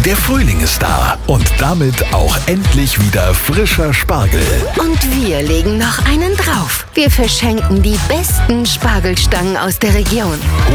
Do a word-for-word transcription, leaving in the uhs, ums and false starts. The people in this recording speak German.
Der Frühling ist da und damit auch endlich wieder frischer Spargel. Und wir legen noch einen drauf. Wir verschenken die besten Spargelstangen aus der Region.